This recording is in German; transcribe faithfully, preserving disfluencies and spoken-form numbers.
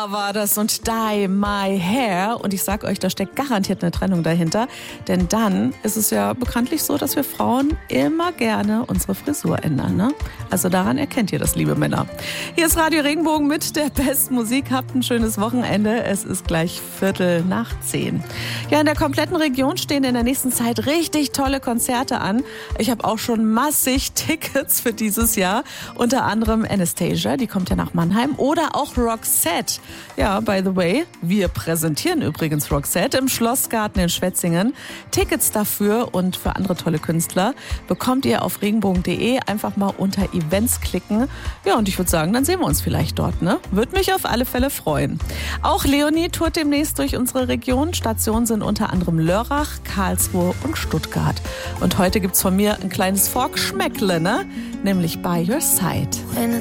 Cher war das und Dye My Hair. Und ich sag euch, da steckt garantiert eine Trennung dahinter. Denn dann ist es ja bekanntlich so, dass wir Frauen immer gerne unsere Frisur ändern. Ne? Also daran erkennt ihr das, liebe Männer. Hier ist Radio Regenbogen mit der besten Musik. Habt ein schönes Wochenende. Es ist gleich Viertel nach zehn. Ja, in der kompletten Region stehen in der nächsten Zeit richtig tolle Konzerte an. Ich habe auch schon massig Tickets für dieses Jahr. Unter anderem Anastasia, die kommt ja nach Mannheim. Oder auch Roxette. Ja, by the way, wir präsentieren übrigens Roxette im Schlossgarten in Schwetzingen. Tickets dafür und für andere tolle Künstler bekommt ihr auf regenbogen punkt de. Einfach mal unter Events klicken. Ja, und ich würde sagen, dann sehen wir uns vielleicht dort, ne? Würde mich auf alle Fälle freuen. Auch Leonie tourt demnächst durch unsere Region. Stationen sind unter anderem Lörrach, Karlsruhe und Stuttgart. Und heute gibt's von mir ein kleines Volksschmeckle, ne? Nämlich By Your Side.